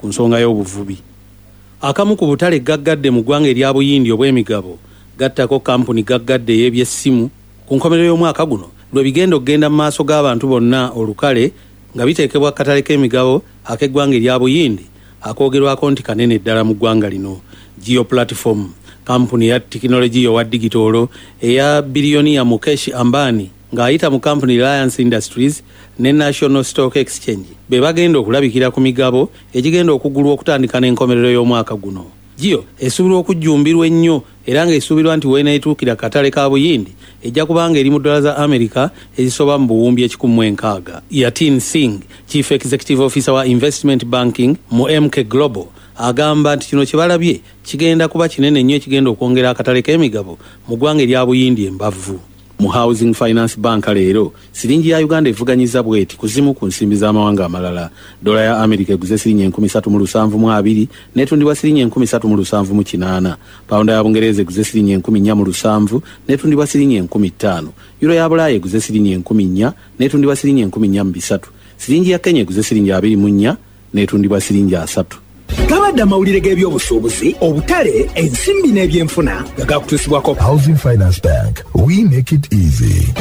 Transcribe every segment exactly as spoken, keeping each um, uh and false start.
ku nsonga y'obuvubi. Akamu ku butale gaggadde mu ggwanga erya Buyindi obw'emigabo gattako kampuni gaggadde y'ebyessimu ku nkomerero y'omwaka guno lwe bigenda okugenda mu maaso g'abantu bonna olukale nga biteekebwa akatale k'emigabo ak'eggwanga erya Buyindi akoogerwako nti kanene ddala mu ggwanga lino. Geo Platform, kampuni ya tekinologiya owa digitolo eya biliyoniya Mukesh Ambani ng'ayita mu kampuni Reliance Industries ne National Stock Exchange be bagenda okulabikira ku migabo egigenda okugulwa okutandika n'enkomerero y'omwaka guno. Geo esuubirwa okujjumbirwa ennyo era ng'esuubirwa nti weenayituukira katale ka Buyindi ejja kubanga eri mu dola za America ezisoba mu buwumbi ekikumi mu enkaaga. Yatin Singh, Chief Executive Officer wa Investment Banking mu M K Global, agamba nti kino kye balabye kigenda kuba kinene nnyo ekigenda okwongera akatale k'emigabo mu ggwanga erya Buyindi embavu. Mu Housing Finance Bank leero siringi ya Uganda evuganyiza bweti kuzimu ku nsimbi z'amawanga amalala. Dola ya America eguze siringi enkumi ssatu mu lusanvu mu abiri netundibwa siringi enkumi ssatu mu lusanvu mu kinaana. Pawunda ya Bungereza eguze siringi enkumi nnya mu lusanvu netundibwa siringi enkumi ttaano. Euro ya Bulaaya eguze siringi enkumi nnya netundibwa siringi enkumi nnya mu bisatu. Siringi ya Kenya eguze siringi abiri mu nnya netundibwa siringi asatu. Gabadde amawulire g'ebyobusuubuzi, obutale, ensimbi n'ebyenfuna nga gakutuusibwako Housing Finance Bank. We make it easy.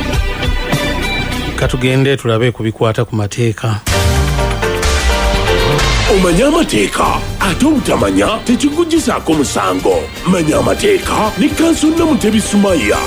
Katugende tulabe kubikwata ku mateeka. Omanya amateeka ate obutamanya tekikuggyisaako musango. Manya amateeka ne Kansona Mutebi Sumaya.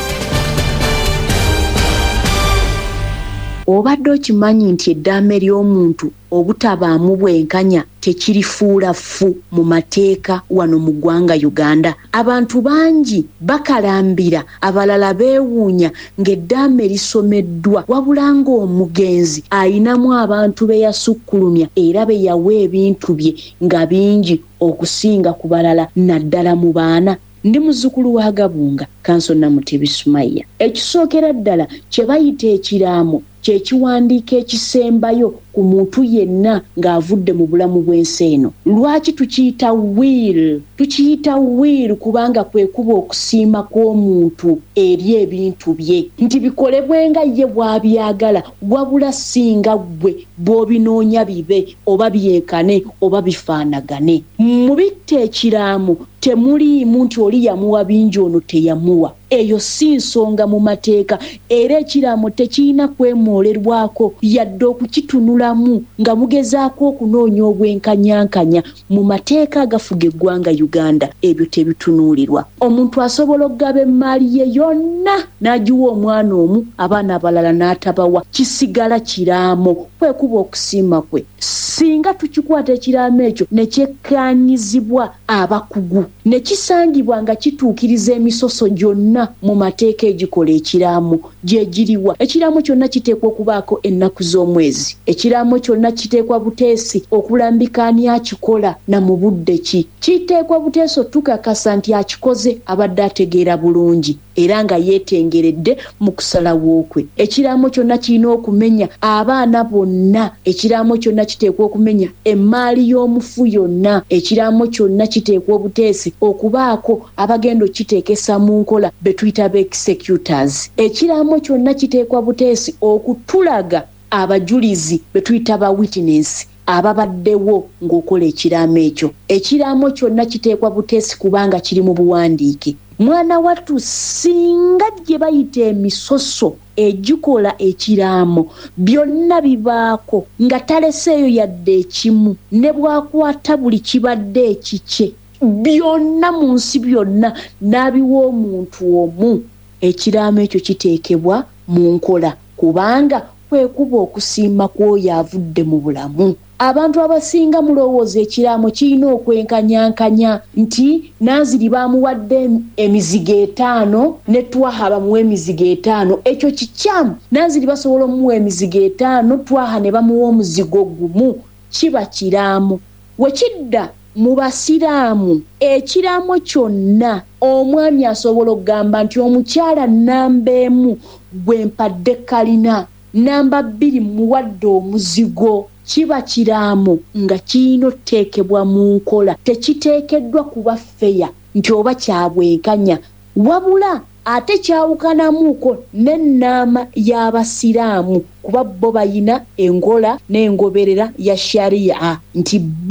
Obadde okimanyi nti eddaame ly'omuntu obutabaamu bwenkanya tekirifuula ffu mu mateeka wano mu ggwanga Uganda. Abantu bangi bakalambira, abalala beewuunya ng'eddaame lisomeddwa wabula ng'omugenzi ayinamu abantu be yasukkulumya era be yawa ebintu bye nga bingi okusinga ku balala naddala mu baana. Ndi muzzukulu wa Gabunga, Kansona Mutebi Sumaya. Ekisookera ddala kye bayita ekiraamo kye kiwandiika ekisembayo ku muntu yenna ng'avudde mu bulamu bw'ensi eno. Lwaki tukiyita will? Tukiyita will kubanga kwe kuba okusiima kw'omuntu eri ebintu bye nti bikolebwe nga ye bw'abyagala wabula singa ggwe bw'obinoonya bibe oba byenkane oba bifaanagane. Mu bitta ekiraamo temuliimu nti oli yamuwa bingi ono teyamuwa. Eyo si nsonga mu mateeka era ekiraamo tekirina kwemoolerwako yadde okukitunulamu nga mugezaako okunoonya obwenkanyankanya mu mateeka agafuga eggwanga Uganda. Ebyo tebitunuulirwa. Omuntu asobola okugaba emmaali ye yonna n'agiwa omwana omu abaana abalala n'atabawa, kisigala kiraamo. Kwekuba okusiima kwe. Singa tukikwata ekiraamo ekyo ne kyekkaanyizibwa abakugu ne kisangibwa nga kituukiriza emisoso gyonna mu mateeka egikola ekiraamo gye giriwa. Ekiraamo kyonna kiteekwa okubaako ennaku z'omwezi. Ekiraamo kyonna kiteekwa buteesi okulambika ani akikola na mu budde ki. Kiteekwa buteesi otukakasa nti akikoze abadde ategeera bulungi era nga yeetengeredde mu kusalawo kwe. Ekiraamo kyonna kirina okumenya abaana bonna. Ekiraamo kyonna kiteekwa okumenya emmaali y'omufu yonna. Ekiraamo kyonna kiteekwa obuteesi okubaako abagenda okiteekesa mu nkola be tuyita ba executors. Ekiraamo kyonna kiteekwa buteesi okutulaga abajulizi be tuyita ba witness ababaddewo ng'okola ekiraamo ekyo. Ekiraamo kyonna kiteekwa buteesi kubanga kiri mu buwandiike. Mwana wattu singa gye bayita emisoso egikola ekiraamo byonna bibaako nga taleseeyo yadde ekimu ne bwakwata buli kibadde ekikye byonna mu nsi byonna n'abiwa omuntu omu, ekiraamo ekyo kiteekebwa mu nkola kubanga kwekuba okusiima kw'oyo avudde mu bulamu. Abantu abasinga mulowooza ekiraamo kirina okwenkanyankanya nti Nanziri baamuwadde emizigo etaano ne Twaha bamuwa emizigo etaano. Ekyo kikyamu. Nanziri basobola omuwa emizigo etaano, Twaha ne bamuwa omuzigo gumu. Kiba kiraamo. Wekidda mu basiraamu ekiraamo kyonna omwami asobola okugamba nti omukyala nnamba emu gwe mpadde kalina, nnamba bbiri muwadde omuzigo. Kiba kiraamo nga kirina oteekebwa mu nkola. Tekiteekeddwa kuba feya nti oba kyabwenkanya wabula ate kyawukanamuuko n'ennaama y'abasiraamu kuba bo bayina engola n'engoberera ya sharia nti